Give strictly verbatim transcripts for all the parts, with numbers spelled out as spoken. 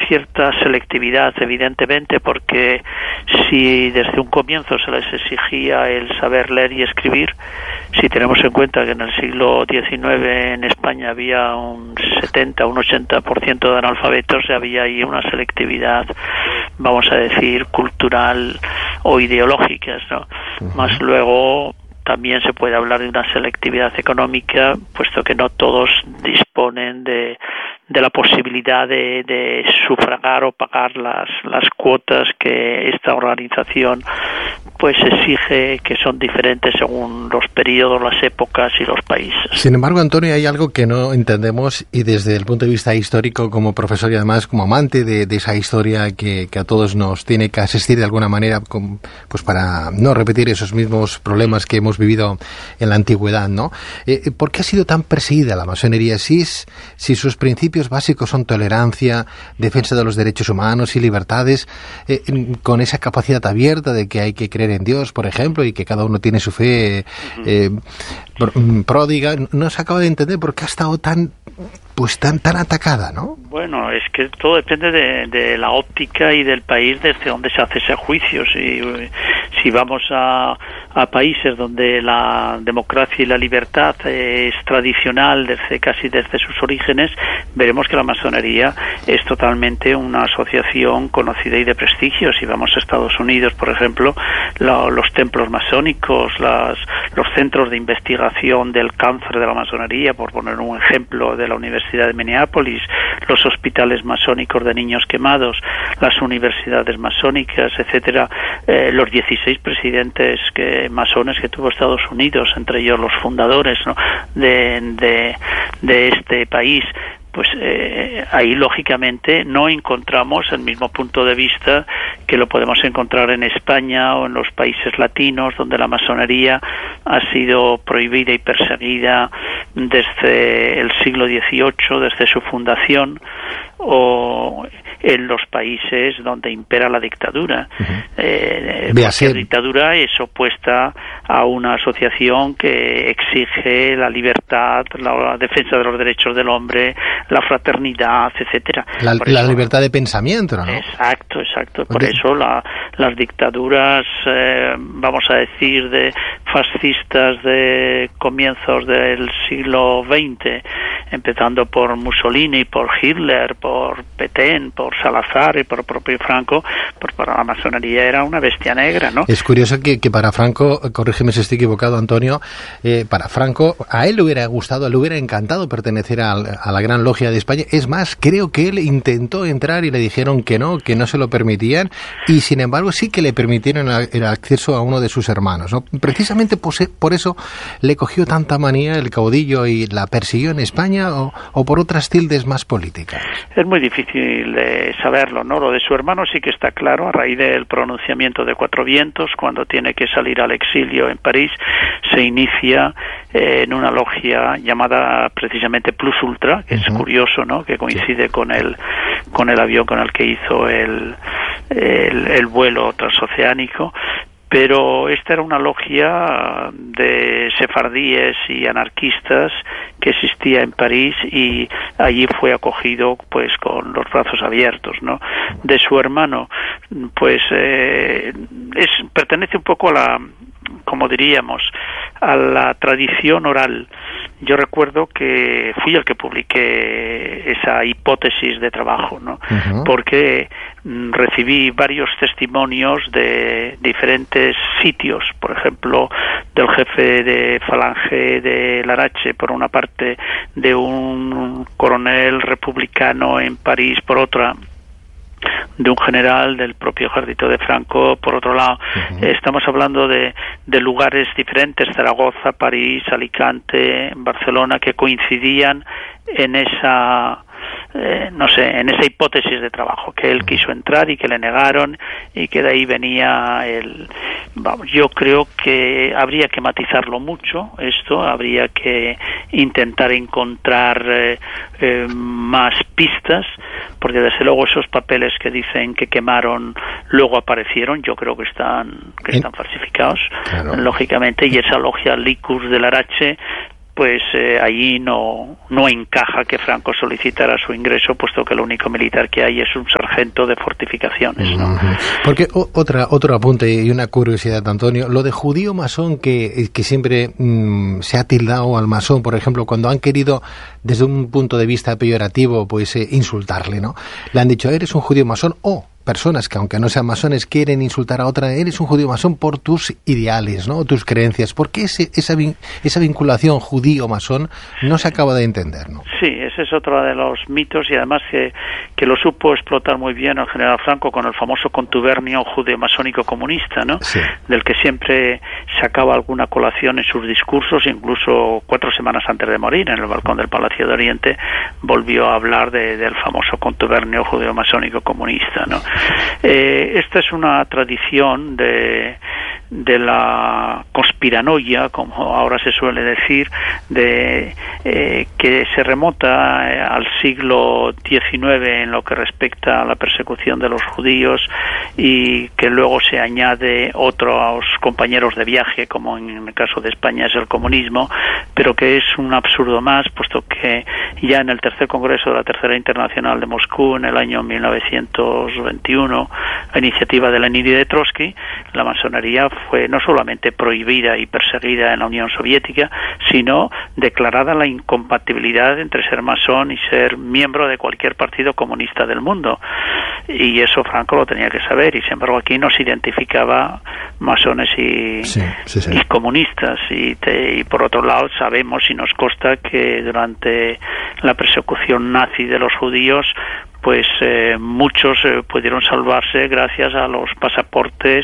cierta selectividad, evidentemente, porque si desde un comienzo se les exigía el saber leer y escribir, si tenemos en cuenta que en el siglo diecinueve en España había un setenta, un ochenta por ciento de analfabetos, había ahí una selectividad, vamos a decir, cultural o ideológica, ¿no? Uh-huh. Más luego también se puede hablar de una selectividad económica, puesto que no todos disponen de, de la posibilidad de, de sufragar o pagar las, las cuotas que esta organización pues exige, que son diferentes según los periodos, las épocas y los países. Sin embargo, Antonio, hay algo que no entendemos, y desde el punto de vista histórico, como profesor y además como amante de, de esa historia que, que a todos nos tiene que asistir de alguna manera, con, pues para no repetir esos mismos problemas que hemos vivido en la antigüedad, ¿no? Eh, ¿Por qué ha sido tan perseguida la masonería? Si, es, si sus principios básicos son tolerancia, defensa de los derechos humanos y libertades, eh, con esa capacidad abierta de que hay que creer en Dios, por ejemplo, y que cada uno tiene su fe eh, pródiga, no se acaba de entender por qué ha estado tan pues tan tan atacada, ¿no? Bueno, es que todo depende de, de la óptica y del país desde donde se hace ese juicio. Si, si vamos a, a países donde la democracia y la libertad es tradicional desde casi desde sus orígenes, veremos que la masonería es totalmente una asociación conocida y de prestigio. Si vamos a Estados Unidos, por ejemplo, lo, los templos masónicos, las, los centros de investigación del cáncer de la masonería, por poner un ejemplo, de la Universidad de Minneapolis, los hospitales masónicos de niños quemados, las universidades masónicas, etcétera, eh, los dieciséis presidentes que, masones que tuvo Estados Unidos, entre ellos los fundadores, ¿no?, de, de, de este país. Pues eh, ahí lógicamente no encontramos el mismo punto de vista que lo podemos encontrar en España o en los países latinos, donde la masonería ha sido prohibida y perseguida desde el siglo dieciocho, desde su fundación, o en los países donde impera la dictadura. Uh-huh. Eh, la dictadura es opuesta a una asociación que exige la libertad, la defensa de los derechos del hombre, la fraternidad, etcétera. La, la libertad de pensamiento, ¿no? Exacto, exacto. Por okay. eso la, las dictaduras, eh, vamos a decir, de fascistas de comienzos del siglo veinte, empezando por Mussolini, por Hitler, por Petén, por Salazar y por propio Franco, pues para la masonería era una bestia negra, ¿no? Es curioso que, que para Franco, corrígeme si estoy equivocado, Antonio, eh, para Franco, a él le hubiera gustado, le hubiera encantado pertenecer a, a la Gran Logia de España. Es más, creo que él intentó entrar y le dijeron que no, que no se lo permitían, y sin embargo sí que le permitieron el acceso a uno de sus hermanos, ¿no? Precisamente por eso le cogió tanta manía el caudillo y la persiguió en España, o, o por otras tildes más políticas. Es muy difícil de saberlo, ¿no? Lo de su hermano sí que está claro, a raíz del pronunciamiento de Cuatro Vientos, cuando tiene que salir al exilio en París, se inicia eh, en una logia llamada precisamente Plus Ultra, que uh-huh. es curioso, ¿no?, que coincide sí. con el con el avión con el que hizo el, el, el vuelo transoceánico. Pero esta era una logia de sefardíes y anarquistas que existía en París, y allí fue acogido pues con los brazos abiertos, ¿no? De su hermano, pues eh, es pertenece un poco a la, como diríamos, a la tradición oral. Yo recuerdo que fui el que publiqué esa hipótesis de trabajo, ¿no? Uh-huh. Porque mm, recibí varios testimonios de diferentes sitios, por ejemplo, del jefe de Falange de Larache, por una parte, de un coronel republicano en París, por otra, de un general del propio ejército de Franco, por otro lado. Uh-huh. Estamos hablando de, de lugares diferentes, Zaragoza, París, Alicante, Barcelona, que coincidían en esa eh, no sé, en esa hipótesis de trabajo, que él quiso entrar y que le negaron, y que de ahí venía el... Vamos, yo creo que habría que matizarlo mucho esto, habría que intentar encontrar eh, eh, más pistas, porque desde luego esos papeles que dicen que quemaron luego aparecieron, yo creo que están que están falsificados, claro. lógicamente, y esa logia Licus de Larache pues eh, allí no no encaja que Franco solicitara su ingreso, puesto que lo único militar que hay es un sargento de fortificaciones, ¿no? Uh-huh. Porque o, otra otro apunte y una curiosidad, Antonio, lo de judío masón que, que siempre mmm, se ha tildado al masón, por ejemplo, cuando han querido desde un punto de vista peyorativo pues eh, insultarle, ¿no? Le han dicho, eres un judío masón, o personas que aunque no sean masones quieren insultar a otra, eres un judío masón por tus ideales, ¿no? Tus creencias. ¿Por qué ese, esa, esa vinculación judío-masón no se acaba de entender, ¿no? Sí, ese es otro de los mitos, y además que, que lo supo explotar muy bien el general Franco con el famoso contubernio judeo-masónico comunista, ¿no? Sí. Del que siempre sacaba alguna colación en sus discursos, incluso cuatro semanas antes de morir, en el balcón del Palacio de Oriente, volvió a hablar de, del famoso contubernio judeo-masónico comunista, ¿no? Eh, esta es una tradición de, de la conspiranoia, como ahora se suele decir, de eh, que se remota eh, al siglo diecinueve en lo que respecta a la persecución de los judíos, y que luego se añade otros compañeros de viaje, como en el caso de España es el comunismo, pero que es un absurdo más, puesto que ya en el tercer congreso de la Tercera Internacional de Moscú, en el año mil novecientos veintiuno, a iniciativa de Lenin y de Trotsky, la masonería fue no solamente prohibida y perseguida en la Unión Soviética, sino declarada la incompatibilidad entre ser masón y ser miembro de cualquier partido comunista del mundo. Y eso Franco lo tenía que saber, y sin embargo aquí nos identificaba masones y, sí, sí, sí. y comunistas. Y, te, y por otro lado sabemos y nos consta que durante la persecución nazi de los judíos, pues eh, muchos eh, pudieron salvarse gracias a los pasaportes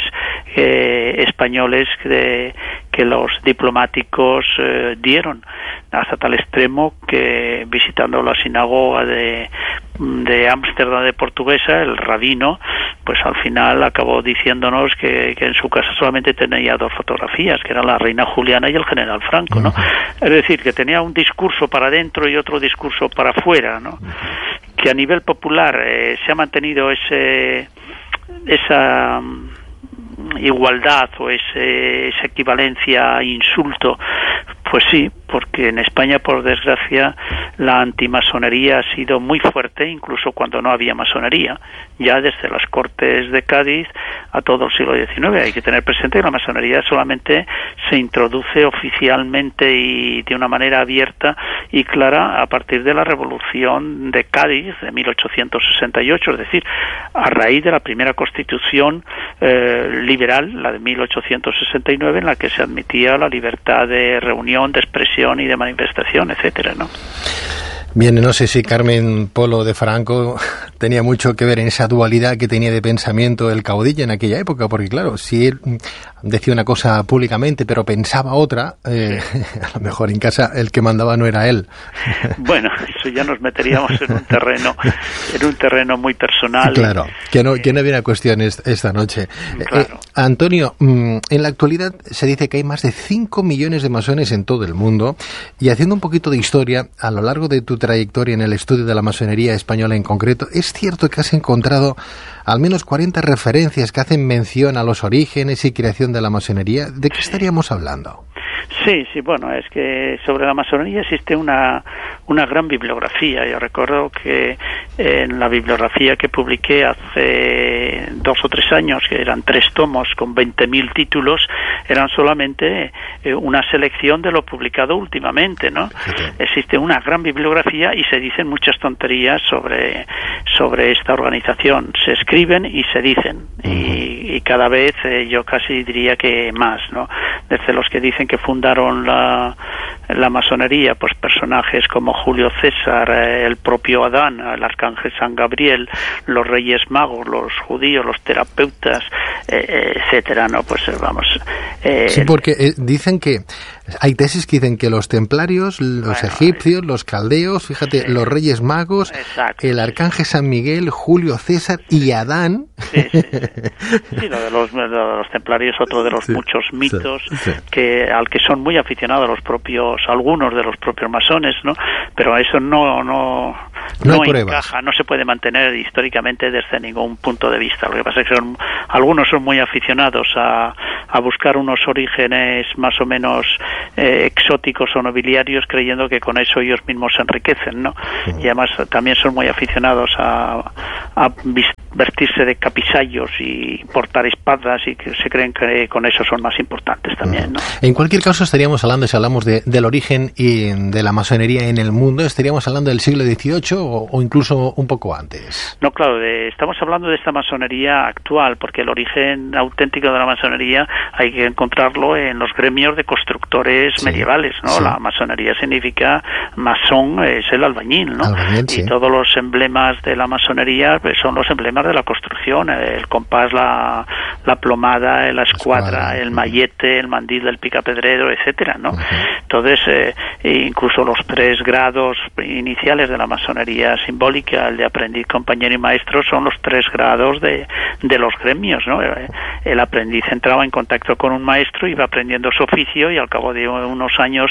eh, españoles de, que los diplomáticos eh, dieron, hasta tal extremo que, visitando la sinagoga de de Ámsterdam de Portuguesa, el rabino, pues al final acabó diciéndonos que, que en su casa solamente tenía dos fotografías, que eran la reina Juliana y el general Franco, ¿no? Uh-huh. Es decir, que tenía un discurso para adentro y otro discurso para afuera, ¿no? Uh-huh. Que a nivel popular eh, se ha mantenido ese esa um, igualdad o ese, esa equivalencia a insulto. Pues sí, porque en España, por desgracia, la antimasonería ha sido muy fuerte, incluso cuando no había masonería, ya desde las Cortes de Cádiz a todo el siglo diecinueve. Hay que tener presente que la masonería solamente se introduce oficialmente y de una manera abierta y clara a partir de la Revolución de Cádiz de mil ochocientos sesenta y ocho, es decir, a raíz de la primera Constitución eh, liberal, la de mil ochocientos sesenta y nueve, en la que se admitía la libertad de reunión, de expresión y de manifestación, etcétera, ¿no? Bien, no sé si Carmen Polo de Franco tenía mucho que ver en esa dualidad que tenía de pensamiento el caudillo en aquella época, porque claro, si él decía una cosa públicamente pero pensaba otra, eh, a lo mejor en casa el que mandaba no era él. Bueno, eso ya nos meteríamos en un terreno en un terreno muy personal. Claro, que no, que no viene a cuestión esta noche. Claro. Eh, Antonio, en la actualidad se dice que hay más de cinco millones de masones en todo el mundo, y haciendo un poquito de historia, a lo largo de tu trayectoria en el estudio de la masonería española en concreto, ¿es cierto que has encontrado al menos cuarenta referencias que hacen mención a los orígenes y creación de la masonería? ¿De qué estaríamos hablando? Sí, sí, bueno, es que sobre la masonería existe una una gran bibliografía. Yo recuerdo que en la bibliografía que publiqué hace dos o tres años, que eran tres tomos con veinte mil títulos, eran solamente eh, una selección de lo publicado últimamente, ¿no? Okay. Existe una gran bibliografía y se dicen muchas tonterías sobre sobre esta organización. Se escriben y se dicen, uh-huh. y, y cada vez eh, yo casi diría que más, ¿no? Desde los que dicen que fundaron la, la masonería, pues personajes como Julio César, eh, el propio Adán, el arcángel San Gabriel, los Reyes Magos, los judíos, los terapeutas, eh, etcétera, ¿no? Pues vamos. Eh, sí, porque eh, dicen que hay tesis que dicen que los templarios, los bueno, egipcios, eh, los caldeos, fíjate, sí, los Reyes Magos, exacto, el arcángel San Miguel, Julio César y Adán Sí, sí, sí. Sí, lo de los, lo de los templarios es otro de los sí, muchos mitos sí, sí. que al que son muy aficionados los propios, algunos de los propios masones, ¿no? Pero eso no no no, no encaja, no se puede mantener históricamente desde ningún punto de vista. Lo que pasa es que son, algunos son muy aficionados a, a buscar unos orígenes más o menos eh, exóticos o nobiliarios, creyendo que con eso ellos mismos se enriquecen, ¿no? Sí. Y además también son muy aficionados a, a vestirse de capisallos y portar espadas, y que se creen que con eso son más importantes también, ¿no? En cualquier caso, estaríamos hablando, si hablamos de, del origen y de la masonería en el mundo, estaríamos hablando del siglo dieciocho o, o incluso un poco antes. No, claro, de, estamos hablando de esta masonería actual, porque el origen auténtico de la masonería hay que encontrarlo en los gremios de constructores sí, medievales, ¿no? Sí. La masonería significa masón, es el albañil, ¿no? Albañil, sí. Y todos los emblemas de la masonería pues, son los emblemas de la construcción, el compás, la, la plomada, la escuadra, escuadra el mallete, el mandil del picapedrero, etcétera, ¿no? Uh-huh. Entonces, eh, incluso los tres grados iniciales de la masonería simbólica, el de aprendiz, compañero y maestro, son los tres grados de, de los gremios, ¿no? El aprendiz entraba en contacto con un maestro, iba aprendiendo su oficio y al cabo de unos años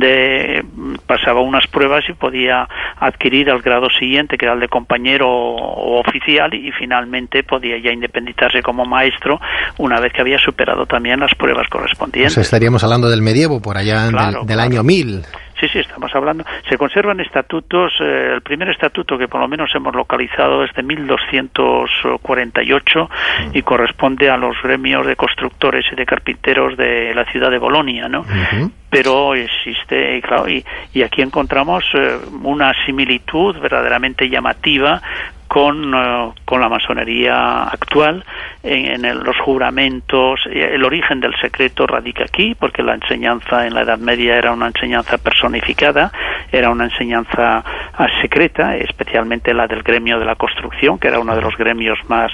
de pasaba unas pruebas y podía adquirir el grado siguiente, que era el de compañero o oficial, y finalmente podía ya independizarse como maestro una vez que había superado también las pruebas correspondientes. Pues estaríamos hablando del medievo, por allá claro, del, del claro. año mil. Sí, sí, estamos hablando. Se conservan estatutos. Eh, el primer estatuto que por lo menos hemos localizado es de mil doscientos cuarenta y ocho uh-huh. y corresponde a los gremios de constructores y de carpinteros de la ciudad de Bolonia, ¿no? Uh-huh. Pero existe, claro, y, y aquí encontramos eh, una similitud verdaderamente llamativa con, uh, con la masonería actual en, en el, los juramentos. El origen del secreto radica aquí, porque la enseñanza en la Edad Media era una enseñanza personificada, era una enseñanza uh, secreta, especialmente la del gremio de la construcción, que era uno de los gremios más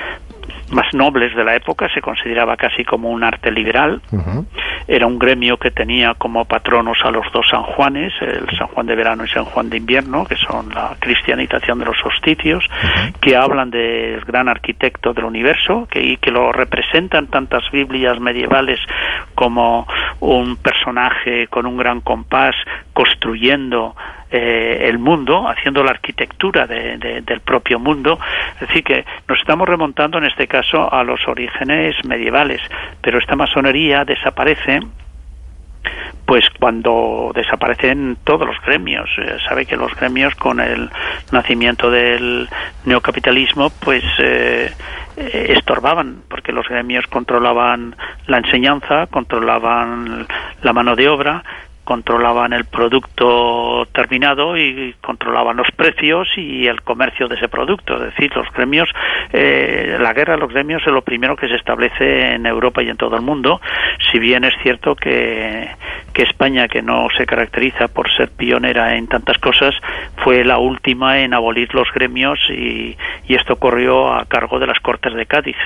más nobles de la época, se consideraba casi como un arte liberal. Uh-huh. Era un gremio que tenía como patronos a los dos San Juanes, el San Juan de verano y San Juan de invierno, que son la cristianización de los solsticios, uh-huh. que hablan del gran arquitecto del universo, que, y que lo representan tantas Biblias medievales como un personaje con un gran compás construyendo eh, el mundo, haciendo la arquitectura de, de, del propio mundo. Es decir, que nos estamos remontando en este caso a los orígenes medievales, pero esta masonería desaparece pues cuando desaparecen todos los gremios. Eh, sabe que los gremios, con el nacimiento del neocapitalismo, pues eh, eh, estorbaban, porque los gremios controlaban la enseñanza, controlaban la mano de obra, controlaban el producto terminado y controlaban los precios y el comercio de ese producto. Es decir, los gremios, eh, la guerra de los gremios es lo primero que se establece en Europa y en todo el mundo, si bien es cierto que, que España, que no se caracteriza por ser pionera en tantas cosas, fue la última en abolir los gremios, y, y esto ocurrió a cargo de las Cortes de Cádiz.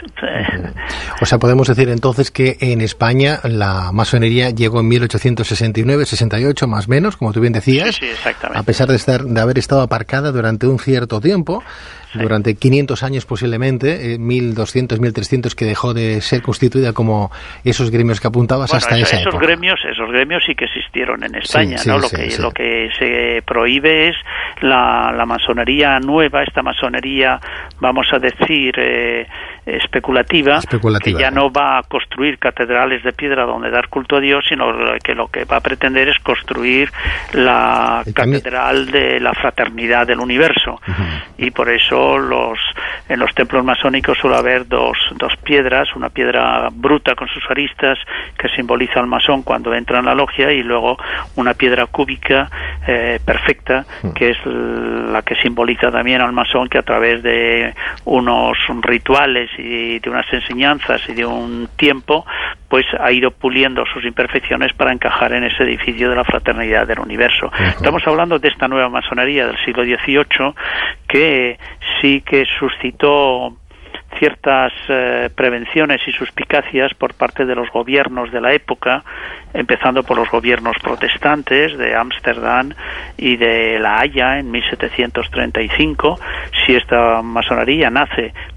O sea, podemos decir entonces que en España la masonería llegó en mil ochocientos sesenta y nueve, sesenta y ocho más o menos, como tú bien decías, sí, sí, exactamente. A pesar de estar de haber estado aparcada durante un cierto tiempo, sí. durante quinientos años posiblemente, eh, mil doscientos, mil trescientos, que dejó de ser constituida como esos gremios que apuntabas, bueno, hasta eso, esa esos época. Gremios, esos gremios sí que existieron en España, sí, sí, ¿no? Lo sí, que sí. lo que se prohíbe es la, la masonería nueva, esta masonería, vamos a decir, eh, especulativa, especulativa, que ya no va a construir catedrales de piedra donde dar culto a Dios, sino que lo que va a pretender es construir la y catedral también de la fraternidad del universo. Uh-huh. Y por eso los en los templos masónicos suele haber dos, dos piedras, una piedra bruta con sus aristas que simboliza al masón cuando entra en la logia, y luego una piedra cúbica eh, perfecta, uh-huh. que es la que simboliza también al masón, que a través de unos rituales y de unas enseñanzas y de un tiempo, pues ha ido puliendo sus imperfecciones para encajar en ese edificio de la fraternidad del universo. Uh-huh. Estamos hablando de esta nueva masonería del siglo dieciocho, que sí que suscitó ciertas eh, prevenciones y suspicacias por parte de los gobiernos de la época, empezando por los gobiernos protestantes de Ámsterdam y de La Haya en mil setecientos treinta y cinco. Si esta masonería nace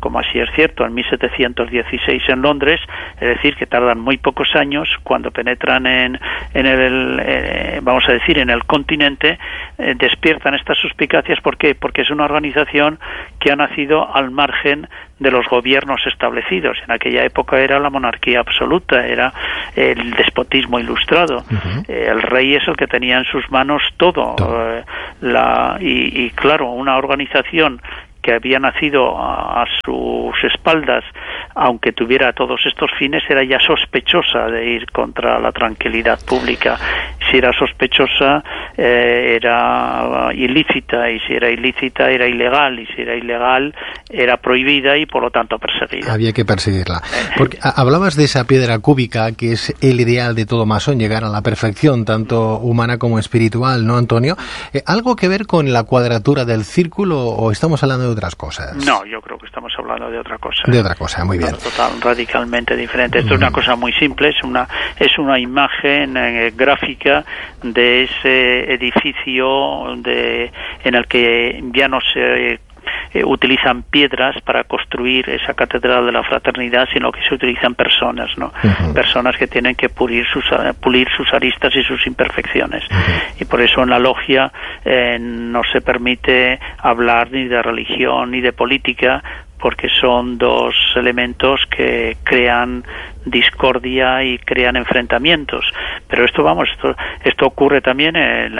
como así es cierto, en mil setecientos dieciséis en Londres, es decir, que tardan muy pocos años, cuando penetran en, en el, eh, vamos a decir, en el continente, eh, despiertan estas suspicacias. ¿Por qué? Porque es una organización que ha nacido al margen de los gobiernos establecidos. En aquella época era la monarquía absoluta, era el despotismo ilustrado. Uh-huh. Eh, el rey es el que tenía en sus manos todo. todo. Eh, la, y, y claro, una organización que había nacido a, a sus espaldas, aunque tuviera todos estos fines, era ya sospechosa de ir contra la tranquilidad pública. Si era sospechosa, eh, era ilícita, y si era ilícita, era ilegal, y si era ilegal, era prohibida y, por lo tanto, perseguida. Había que perseguirla. Porque hablabas de esa piedra cúbica, que es el ideal de todo masón, llegar a la perfección, tanto humana como espiritual, ¿no, Antonio? Eh, ¿Algo que ver con la cuadratura del círculo, o estamos hablando de otras cosas? No, yo creo que estamos hablando de otra cosa. De otra cosa, muy bien. Total, radicalmente diferente. Esto mm. es una cosa muy simple, es una es una imagen eh, gráfica de ese edificio de en el que ya no se Eh, utilizan piedras para construir esa catedral de la fraternidad, sino que se utilizan personas, ¿no? Uh-huh. Personas que tienen que pulir sus, pulir sus aristas y sus imperfecciones. Uh-huh. Y por eso en la logia eh, no se permite hablar ni de religión ni de política, porque son dos elementos que crean discordia y crean enfrentamientos. Pero esto, vamos, esto, esto ocurre también en,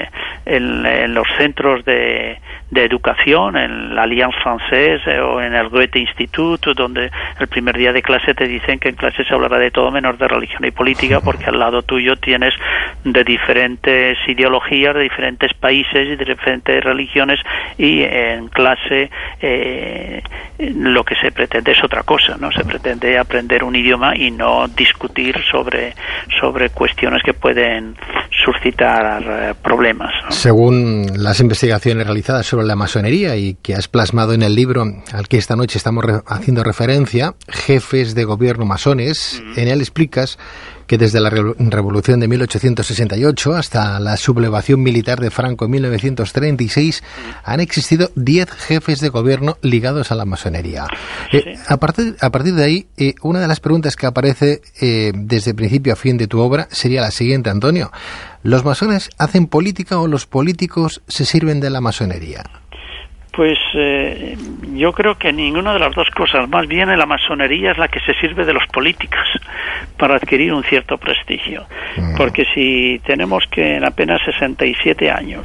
en, en los centros de, de educación, en la Alliance Française o en el Goethe Institut, donde el primer día de clase te dicen que en clase se hablará de todo menos de religión y política, porque al lado tuyo tienes de diferentes ideologías, de diferentes países y de diferentes religiones, y en clase eh, lo que se pretende es otra cosa, ¿no? Se pretende aprender un idioma y no discutir sobre sobre cuestiones que pueden suscitar eh, problemas, ¿no? Según las investigaciones realizadas sobre la masonería y que has plasmado en el libro al que esta noche estamos re- haciendo referencia, Jefes de Gobierno Masones, mm. en él explicas que desde la Revolución de mil ochocientos sesenta y ocho hasta la sublevación militar de Franco en mil novecientos treinta y seis han existido diez jefes de gobierno ligados a la masonería. Eh, sí. a, partir, a partir de ahí, eh, una de las preguntas que aparece eh, desde principio a fin de tu obra sería la siguiente, Antonio. ¿Los masones hacen política o los políticos se sirven de la masonería? Pues eh, yo creo que ninguna de las dos cosas. Más bien la masonería es la que se sirve de los políticos para adquirir un cierto prestigio. Mm. Porque si tenemos que en apenas sesenta y siete años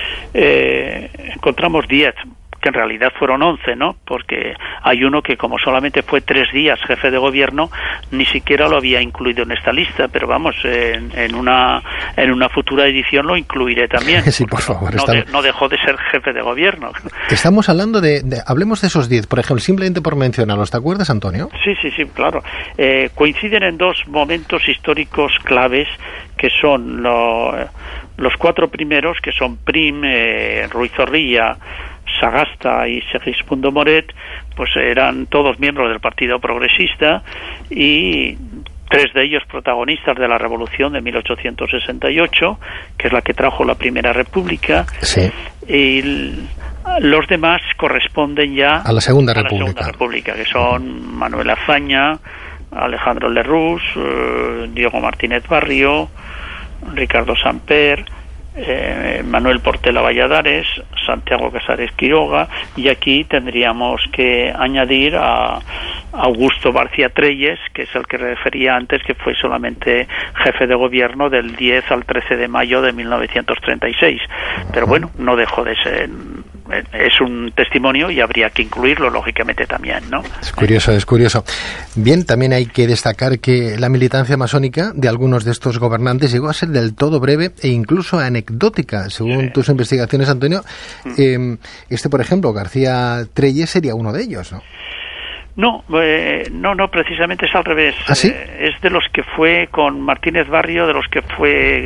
eh, encontramos diez, que en realidad fueron once, ¿no? Porque hay uno que, como solamente fue tres días jefe de gobierno, ni siquiera lo había incluido en esta lista, pero vamos, en, en una en una futura edición lo incluiré también. Sí, por favor. No, estamos... de, no dejó de ser jefe de gobierno. Estamos hablando de, de... Hablemos de esos diez, por ejemplo, simplemente por mencionarlos. ¿Te acuerdas, Antonio? Sí, sí, sí, claro. Eh, coinciden en dos momentos históricos claves, que son lo, los cuatro primeros, que son Prim, eh, Ruiz Zorrilla, Sagasta y Segismundo Moret, pues eran todos miembros del Partido Progresista y tres de ellos protagonistas de la Revolución de mil ochocientos sesenta y ocho, que es la que trajo la Primera República. Sí. Y el, los demás corresponden ya a la Segunda a la República, Segunda República, que son Manuel Azaña, Alejandro Lerroux, eh, Diego Martínez Barrio, Ricardo Samper, Eh, Manuel Portela Valladares, Santiago Casares Quiroga, y aquí tendríamos que añadir a Augusto García Trelles, que es el que refería antes, que fue solamente jefe de gobierno del diez al trece de mayo de mil novecientos treinta y seis. Pero bueno, no dejó de ser, es un testimonio y habría que incluirlo lógicamente también, ¿no? Es curioso, es curioso. Bien, también hay que destacar que la militancia masónica de algunos de estos gobernantes llegó a ser del todo breve e incluso anecdótica, según sí. tus investigaciones, Antonio. Mm. Eh, este, por ejemplo, García Trelles sería uno de ellos, ¿no? No, eh, no, no, precisamente es al revés. ¿Ah, sí? Eh, es de los que fue con Martínez Barrio, de los que fue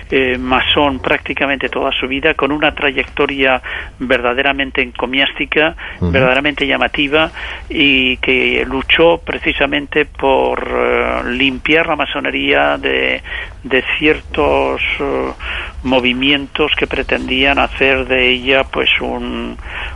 eh, masón prácticamente toda su vida, con una trayectoria verdaderamente encomiástica, uh-huh. verdaderamente llamativa, y que luchó precisamente por uh, limpiar la masonería de, de ciertos uh, movimientos que pretendían hacer de ella pues un,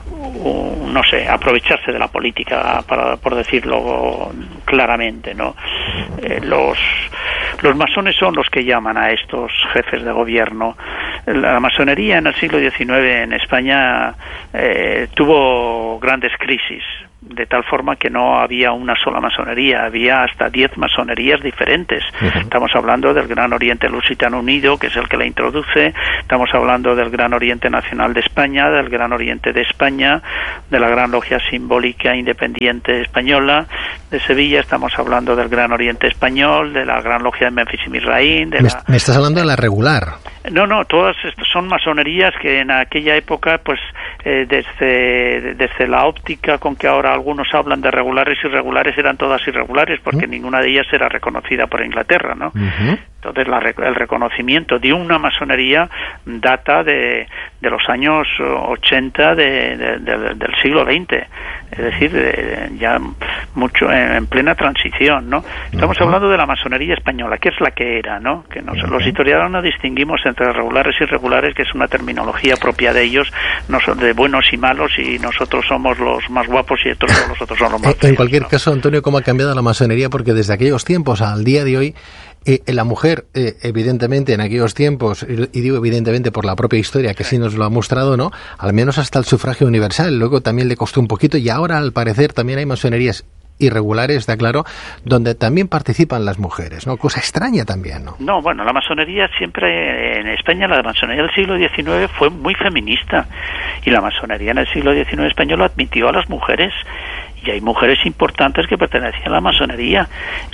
un no sé, aprovecharse de la política, para, por decirlo claramente, ¿no? Eh, los los masones son los que llaman a estos jefes de gobierno. La masonería en el siglo diecinueve en España eh, tuvo grandes crisis, de tal forma que no había una sola masonería, había hasta diez masonerías diferentes. Uh-huh. Estamos hablando del Gran Oriente Lusitano Unido, que es el que la introduce, estamos hablando del Gran Oriente Nacional de España, del Gran Oriente de España, de la Gran Logia Simbólica Independiente Española de Sevilla, estamos hablando del Gran Oriente Español, de la Gran Logia de Memphis y Misraín. De me, la... me estás hablando de la regular. No, no, todas estas son masonerías que en aquella época, pues, eh, desde, desde la óptica con que ahora algunos hablan de regulares y irregulares, eran todas irregulares, porque uh-huh. ninguna de ellas era reconocida por Inglaterra, ¿no? Uh-huh. Entonces, la, el reconocimiento de una masonería data de, de los años ochenta de, de, de, del siglo veinte, es decir, de, ya mucho en, en plena transición, ¿no? Estamos uh-huh. hablando de la masonería española, que es la que era, ¿no? Que nos, uh-huh. los historiadores no distinguimos entre regulares y irregulares, que es una terminología propia de ellos, no son de buenos y malos, y nosotros somos los más guapos y otros, los otros son los más feos, en cualquier ¿no? caso, Antonio, ¿cómo ha cambiado la masonería? Porque desde aquellos tiempos al día de hoy, Eh, la mujer, eh, evidentemente, en aquellos tiempos, y, y digo evidentemente por la propia historia que sí nos lo ha mostrado, ¿no? Al menos hasta el sufragio universal. Luego también le costó un poquito, y ahora, al parecer, también hay masonerías irregulares, está claro, donde también participan las mujeres, ¿no? Cosa extraña también, ¿no? No, bueno, la masonería siempre, en España, la masonería del siglo diecinueve fue muy feminista, y la masonería en el siglo diecinueve español admitió a las mujeres, y hay mujeres importantes que pertenecían a la masonería,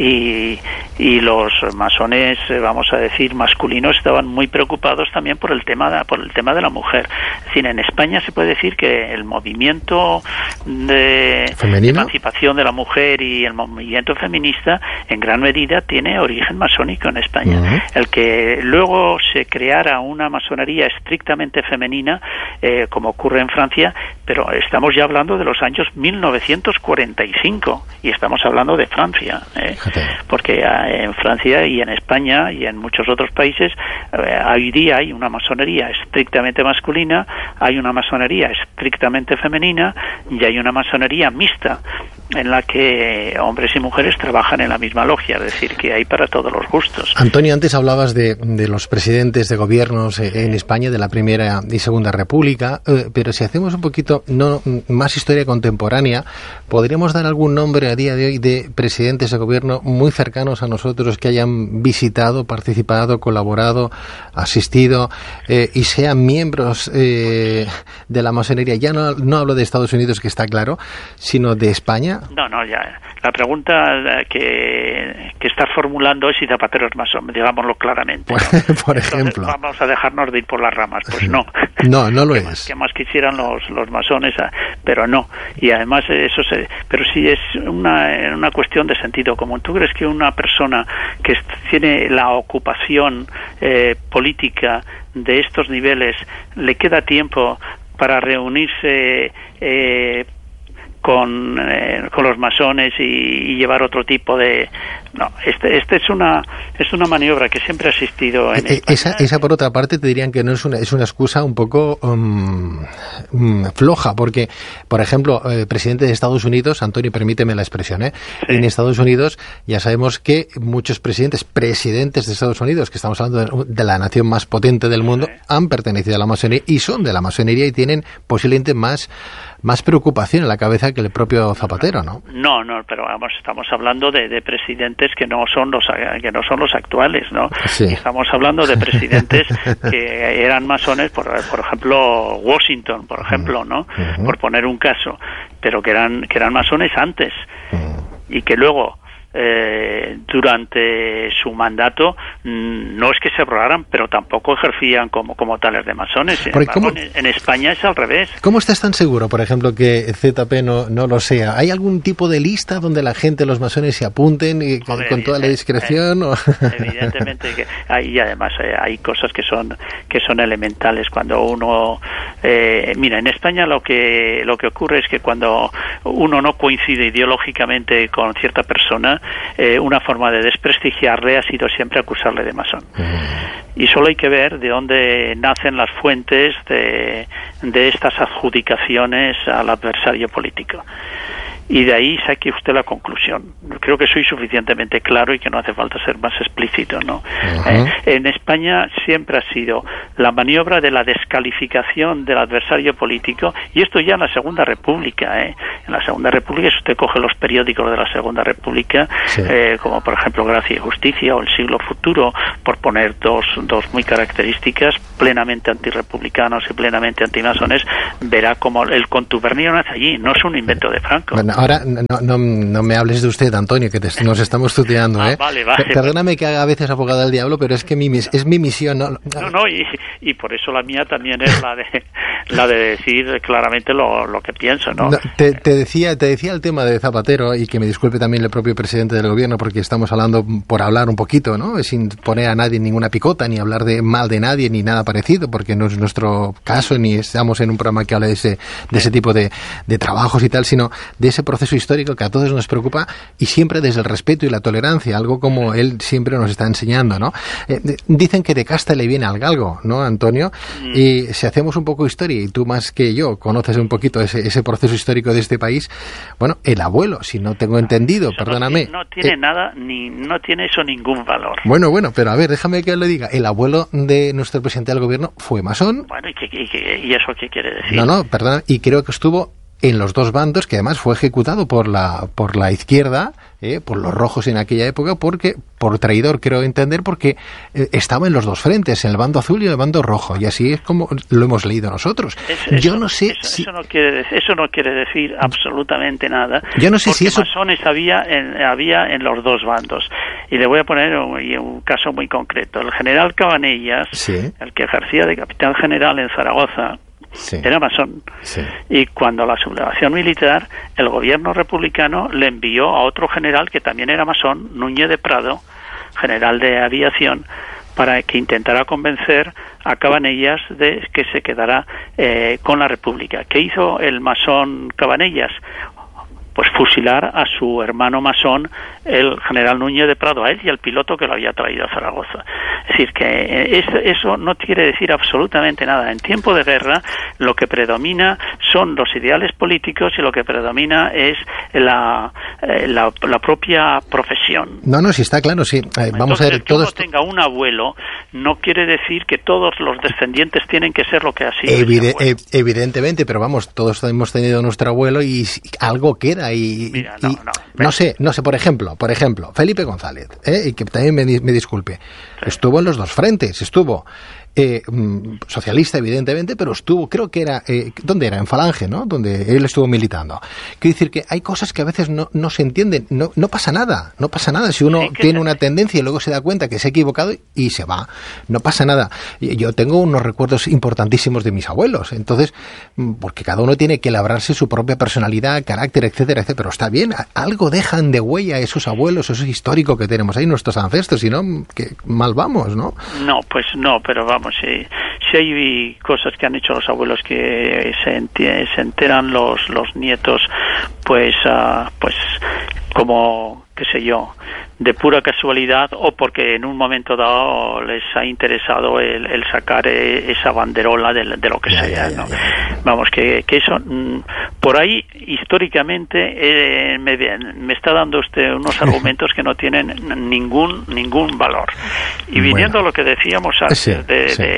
y, y los masones, vamos a decir, masculinos, estaban muy preocupados también por el tema de, por el tema de la mujer. Es decir, en España se puede decir que el movimiento de ¿femenino? Emancipación de la mujer y el movimiento feminista en gran medida tiene origen masónico en España. Uh-huh. El que luego se creara una masonería estrictamente femenina, eh, como ocurre en Francia, pero estamos ya hablando de los años mil novecientos cuarenta y cinco, y estamos hablando de Francia, ¿eh? Porque eh, en Francia y en España y en muchos otros países eh, hoy día hay una masonería estrictamente masculina, hay una masonería estrictamente femenina, y hay una masonería mixta en la que hombres y mujeres trabajan en la misma logia, es decir, que hay para todos los gustos. Antonio, antes hablabas de, de los presidentes de gobiernos en España, de la Primera y Segunda República, eh, pero si hacemos un poquito no más historia contemporánea, ¿podríamos dar algún nombre a día de hoy de presidentes de gobierno muy cercanos a nosotros que hayan visitado, participado, colaborado, asistido eh, y sean miembros eh, de la masonería? Ya no, no hablo de Estados Unidos, que está claro, sino de España. No, no, ya. La pregunta que, que estás formulando es si Zapatero es masón, digámoslo claramente, ¿no? Por Entonces, ejemplo. vamos a dejarnos de ir por las ramas. Pues no. No, no lo que es. Más, que más quisieran los, los masones, pero no. Y además eso se... Pero si es una, una cuestión de sentido común. ¿Tú crees que una persona que tiene la ocupación eh, política de estos niveles le queda tiempo para reunirse eh, con, eh, con los masones y, y llevar otro tipo de... No, este, este es una es una maniobra que siempre ha existido en eh, España. Esa, esa, por otra parte, te dirían que no es una, es una excusa un poco um, um, floja, porque, por ejemplo, el eh, presidente de Estados Unidos, Antonio, permíteme la expresión, ¿eh? Sí. En Estados Unidos ya sabemos que muchos presidentes, presidentes de Estados Unidos, que estamos hablando de, de la nación más potente del mundo, sí, han pertenecido a la masonería y son de la masonería y tienen posiblemente más más preocupación en la cabeza que el propio Zapatero, ¿no? No, no, pero vamos, estamos hablando de, de presidentes que no son los que no son los actuales, ¿no? Sí. Estamos hablando de presidentes que eran masones, por, por ejemplo, Washington, por ejemplo, ¿no? Uh-huh. Por poner un caso, pero que eran que eran masones antes, uh-huh, y que luego eh, durante su mandato no es que se rogaran, pero tampoco ejercían como, como tales de masones. Sin embargo, en, en España es al revés. ¿Cómo estás tan seguro, por ejemplo, que Z P no, no lo sea? ¿Hay algún tipo de lista donde la gente, los masones, se apunten y con, Joder, con toda la discreción? Eh, evidentemente que hay, además eh, hay cosas que son que son elementales cuando uno eh, mira, en España lo que lo que ocurre es que cuando uno no coincide ideológicamente con cierta persona, eh, una forma de desprestigiarle ha sido siempre acusarle de masón. Mm. Y solo hay que ver de dónde nacen las fuentes de, de estas adjudicaciones al adversario político. Y de ahí saque usted la conclusión. Creo que soy suficientemente claro y que no hace falta ser más explícito, ¿no? Uh-huh. Eh, en España siempre ha sido la maniobra de la descalificación del adversario político, y esto ya en la Segunda República, ¿eh? En la Segunda República, si usted coge los periódicos de la Segunda República, sí. eh, como por ejemplo Gracia y Justicia o El Siglo Futuro, por poner dos, dos muy características, plenamente antirrepublicanos y plenamente antimasones, verá como el contubernio nace allí, no es un invento de Franco. Bueno, ahora no, no, no me hables de usted, Antonio, que te, nos estamos tuteando, ¿eh? Ah, vale, vale. Perdóname que haga a veces abogado del diablo, pero es que mi, es mi misión, ¿no? No, no, y, y por eso la mía también es la de la de decir claramente lo, lo que pienso, ¿no? no te, te decía te decía el tema de Zapatero, y que me disculpe también el propio presidente del gobierno, porque estamos hablando por hablar un poquito, ¿no? Sin poner a nadie en ninguna picota, ni hablar de mal de nadie, ni nada parecido, porque no es nuestro caso, ni estamos en un programa que hable de ese, de ese tipo de, de trabajos y tal, sino de ese proceso histórico que a todos nos preocupa, y siempre desde el respeto y la tolerancia, algo como él siempre nos está enseñando, ¿no? Eh, dicen que de casta le viene al galgo, ¿no, Antonio? Mm. Y si hacemos un poco de historia, y tú más que yo conoces un poquito ese, ese proceso histórico de este país, bueno, el abuelo, si no tengo entendido, eso perdóname. No, no tiene eh, nada, ni no tiene eso ningún valor. Bueno, bueno, pero a ver, déjame que le diga, el abuelo de nuestro presidente del gobierno fue masón. Bueno, ¿y, qué, y, qué, y eso qué quiere decir? No, no, perdón, y creo que estuvo en los dos bandos, que además fue ejecutado por la por la izquierda, eh, por los rojos en aquella época, porque por traidor, creo entender, porque eh, estaba en los dos frentes, en el bando azul y en el bando rojo, y así es como lo hemos leído nosotros. Eso, yo eso, no sé eso, si... eso no quiere eso no quiere decir absolutamente nada. Yo no sé porque si eso masones había en, había en los dos bandos, y le voy a poner un, un caso muy concreto. El general Cabanellas, sí. el que ejercía de capitán general en Zaragoza, sí. era masón. Sí. Y cuando la sublevación militar, el gobierno republicano le envió a otro general que también era masón, Núñez de Prado, general de aviación, para que intentara convencer a Cabanellas de que se quedara eh, con la República. ¿Qué hizo el masón Cabanellas? Pues fusilar a su hermano masón, el general Núñez de Prado, a él y al piloto que lo había traído a Zaragoza. Es decir, que eso, eso no quiere decir absolutamente nada. En tiempo de guerra, lo que predomina son los ideales políticos y lo que predomina es la, la, la propia profesión. No, no, sí está claro, sí. Eh, Entonces, vamos a ver, el que todo uno esto... tenga un abuelo no quiere decir que todos los descendientes tienen que ser lo que ha sido. Evide- ev- evidentemente, pero vamos, todos hemos tenido nuestro abuelo y algo queda. Y, Mira, no, y no, no sé, no sé, por ejemplo, por ejemplo, Felipe González, ¿eh? Y que también me, me disculpe, sí. Estuvo en los dos frentes, estuvo eh, socialista evidentemente, pero estuvo, creo que era, eh, ¿dónde era? En Falange, ¿no? Donde él estuvo militando. Quiero decir que hay cosas que a veces no, no se entienden, no, no pasa nada, no pasa nada si uno sí, tiene una tendencia y luego se da cuenta que se ha equivocado y se va, no pasa nada. Yo tengo unos recuerdos importantísimos de mis abuelos, entonces, porque cada uno tiene que labrarse su propia personalidad, carácter, etcétera, etcétera, pero está bien, algo dejan de huella esos abuelos, eso es histórico que tenemos ahí, nuestros ancestros, si no, que mal vamos, ¿no? No, pues no, pero vamos, si, si hay cosas que han hecho los abuelos que se, enti- se enteran los, los nietos, pues, uh, pues como, qué sé yo, de pura casualidad o porque en un momento dado les ha interesado el, el sacar eh, esa banderola de, de lo que ya, sea, ya, ¿no? Ya, ya. Vamos, que, que eso, mm, por ahí, históricamente, eh, me, me está dando usted unos argumentos que no tienen ningún ningún valor. Y viniendo bueno. a lo que decíamos antes, sí, de, sí. de,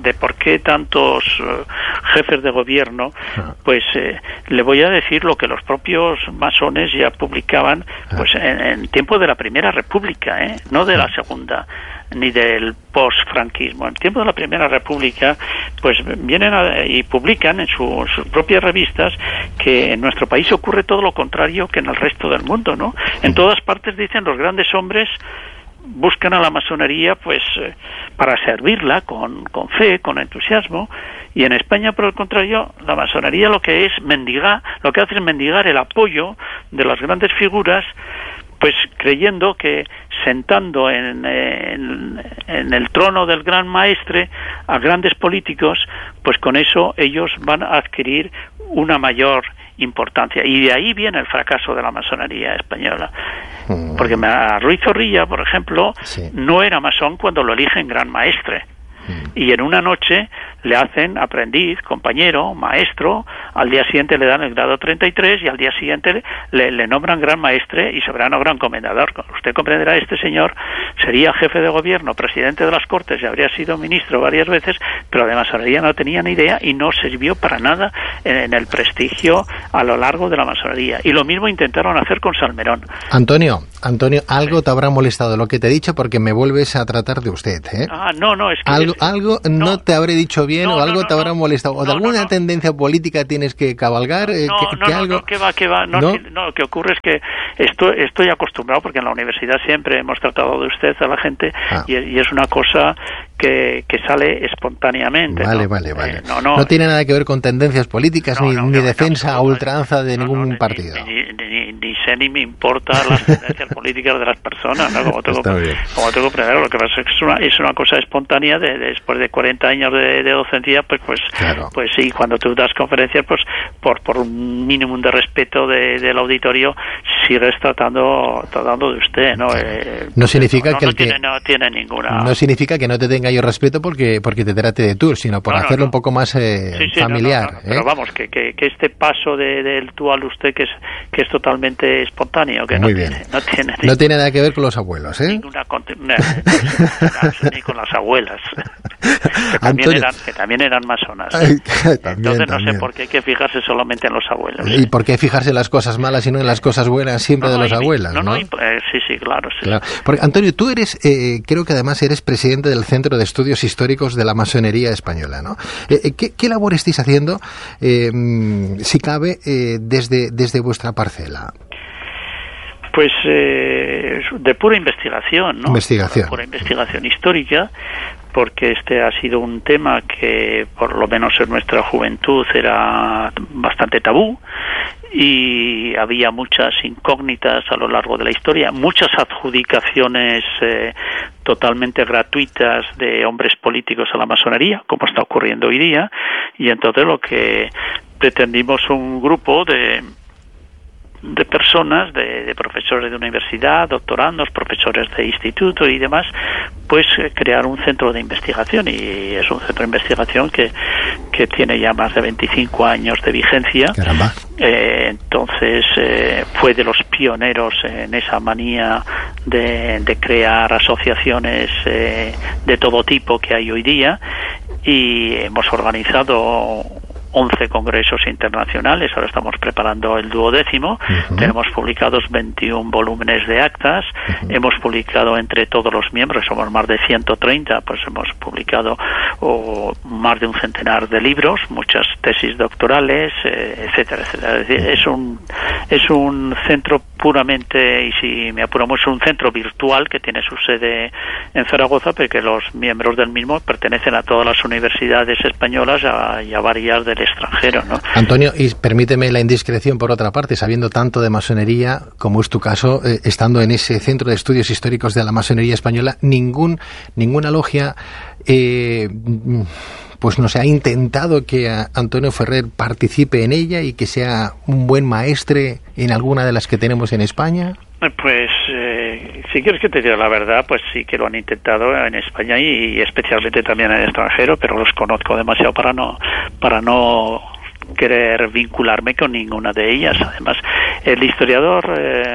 de por qué tantos uh, jefes de gobierno, pues eh, le voy a decir lo que los propios masones ya publicaban pues en, en tiempo de la Primera República, ¿eh? No de la Segunda ni del post-franquismo. En tiempo de la Primera República, pues vienen a, y publican en su, sus propias revistas que en nuestro país ocurre todo lo contrario que en el resto del mundo, ¿no? En todas partes, dicen, los grandes hombres buscan a la masonería pues eh, para servirla con, con fe, con entusiasmo, y en España, por el contrario, la masonería lo que es mendigar, lo que hace es mendigar el apoyo de las grandes figuras, pues creyendo que sentando en, en, en el trono del gran maestre a grandes políticos, pues con eso ellos van a adquirir una mayor importancia. Y de ahí viene el fracaso de la masonería española. Mm. Porque Ruiz Zorrilla, por ejemplo, sí. no era masón cuando lo eligen gran maestre. Mm. Y en una noche le hacen aprendiz, compañero, maestro, al día siguiente le dan el grado treinta y tres y al día siguiente le, le nombran gran maestre y soberano gran comendador. Usted comprenderá, este señor sería jefe de gobierno, presidente de las Cortes y habría sido ministro varias veces, pero de masonería no tenía ni idea y no sirvió para nada en, en el prestigio a lo largo de la masonería. Y lo mismo intentaron hacer con Salmerón. Antonio, Antonio, algo sí. te habrá molestado lo que te he dicho porque me vuelves a tratar de usted, ¿eh? Ah, no, no, es que... Algo, es, algo no, no te habré dicho bien no, o algo no, no, te habrá no, molestado, o de no, alguna no, no. tendencia política tienes que cabalgar. No, eh, no, que, no, que no, algo... no, que va, que va. No, ¿No? Si, no, lo que ocurre es que estoy, estoy acostumbrado, porque en la universidad siempre hemos tratado de usted a la gente, ah. y, y es una cosa que, que sale espontáneamente. Vale, ¿no? vale, vale. Eh, no, no, no tiene nada que ver con tendencias políticas no, ni, no, ni no, defensa no, a ultranza de no, ningún no, partido. Ni, ni, ni, ni sé ni me importa las tendencias políticas de las personas, ¿no? Como tengo, como tengo primero, lo que pasa es que es una, es una cosa espontánea de, de después de cuarenta años de, de docencia, pues pues claro. pues sí, cuando tú das conferencias, pues por por un mínimo de respeto de, del auditorio sigues tratando tratando de usted, ¿no? Eh, no significa no, que no el tiene, que no tiene ninguna no significa que no te tenga yo respeto porque porque te trate de tú, sino por no, no, hacerlo no. un poco más eh, sí, sí, familiar. No, no, no, ¿eh? Pero vamos, que, que, que este paso de, del tú al usted que es que es totalmente espontáneo, que Muy no bien. tiene, no tiene no tiene nada que ver con los abuelos, ¿eh? Ninguna no, ni con las abuelas. Que también, eran, que también eran masonas. Ay, también, Entonces no también. sé por qué hay que fijarse solamente en los abuelos. ¿Y por qué fijarse en las cosas malas y no en las cosas buenas siempre no, de no, los y, abuelos? No, no, no, y, eh, sí, sí, claro. Sí, claro. sí. Porque, Antonio, tú eres, eh, creo que además eres presidente del Centro de Estudios Históricos de la Masonería Española, ¿no? Eh, ¿qué, ¿Qué labor estáis haciendo, eh, si cabe, eh, desde, desde vuestra parcela? Pues eh, de pura investigación, ¿no? Investigación. De pura investigación histórica, porque este ha sido un tema que, por lo menos en nuestra juventud, era bastante tabú y había muchas incógnitas a lo largo de la historia, muchas adjudicaciones eh, totalmente gratuitas de hombres políticos a la masonería, como está ocurriendo hoy día, y entonces lo que pretendimos un grupo de de personas, de, de profesores de universidad, doctorandos, profesores de instituto y demás, pues eh, crear un centro de investigación, y es un centro de investigación que, que tiene ya más de veinticinco años de vigencia. Caramba. Eh, entonces eh, fue de los pioneros en esa manía de, de crear asociaciones eh, de todo tipo que hay hoy día, y hemos organizado once congresos internacionales, ahora estamos preparando el duodécimo, uh-huh. Tenemos publicados veintiún volúmenes de actas, uh-huh. Hemos publicado entre todos los miembros, somos más de ciento treinta, pues hemos publicado oh, más de un centenar de libros, muchas tesis doctorales, eh, etcétera, etcétera. Es decir, es un, es un centro puramente, y si me apuramos, es un centro virtual que tiene su sede en Zaragoza, porque los miembros del mismo pertenecen a todas las universidades españolas a, y a varias del extranjero, ¿no? Antonio, y permíteme la indiscreción por otra parte, sabiendo tanto de masonería, como es tu caso, eh, estando en ese Centro de Estudios Históricos de la Masonería Española, ningún ninguna logia eh, pues no se ha intentado que Antonio Ferrer participe en ella y que sea un buen maestre en alguna de las que tenemos en España. Pues eh, si quieres que te diga la verdad, pues sí que lo han intentado en España y, y especialmente también en el extranjero, pero los conozco demasiado para no para no querer vincularme con ninguna de ellas. Además, el historiador eh,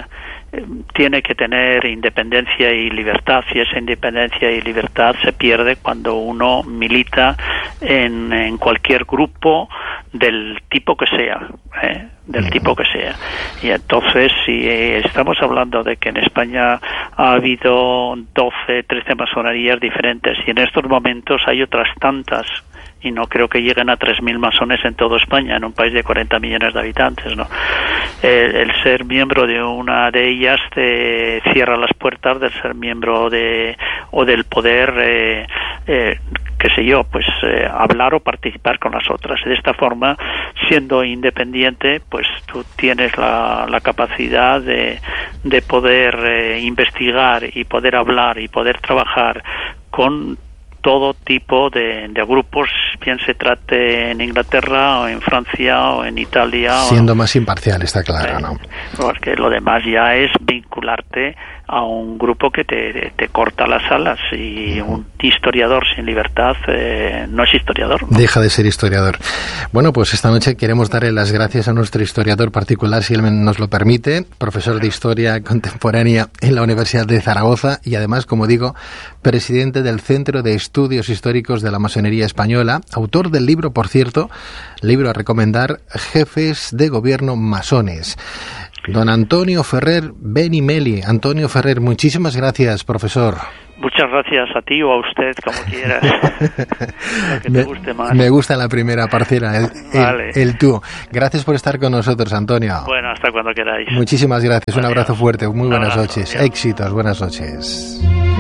eh, tiene que tener independencia y libertad, y esa independencia y libertad se pierde cuando uno milita en, en cualquier grupo del tipo que sea, ¿eh? del tipo que sea. Y entonces, si eh, estamos hablando de que en España ha habido doce, trece masonerías diferentes, y en estos momentos hay otras tantas, y no creo que lleguen a tres mil masones en toda España, en un país de cuarenta millones de habitantes, ¿no? El, el ser miembro de una de ellas te cierra las puertas del ser miembro de, o del poder, eh, eh, qué sé yo, pues eh, hablar o participar con las otras. De esta forma, siendo independiente, pues tú tienes la, la capacidad de, de poder eh, investigar y poder hablar y poder trabajar con todo tipo de, de grupos, bien se trate en Inglaterra o en Francia o en Italia. Siendo o, más imparcial, está claro, eh, ¿no? Porque lo demás ya es vincularte a un grupo que te, te corta las alas, y un historiador sin libertad eh, no es historiador, ¿no? Deja de ser historiador. Bueno, pues esta noche queremos darle las gracias a nuestro historiador particular, si él nos lo permite, profesor de Historia Contemporánea en la Universidad de Zaragoza y además, como digo, presidente del Centro de Estudios Históricos de la Masonería Española, autor del libro, por cierto, libro a recomendar, Jefes de Gobierno Masones. Don Antonio Ferrer Benimeli. Antonio Ferrer, muchísimas gracias, profesor. Muchas gracias a ti o a usted, como quieras. Lo que me, te guste más. Me gusta la primera parcela, el, vale. el, el tú. Gracias por estar con nosotros, Antonio. Bueno, hasta cuando queráis. Muchísimas gracias. Un Adiós. abrazo fuerte. Muy buenas abrazo, noches. adiós. Éxitos. Buenas noches.